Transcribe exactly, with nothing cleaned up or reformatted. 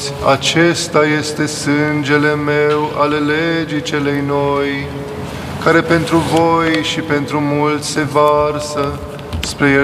toți, acesta este sângele meu ale legii celei noi, care pentru voi și pentru mulți se varsă spre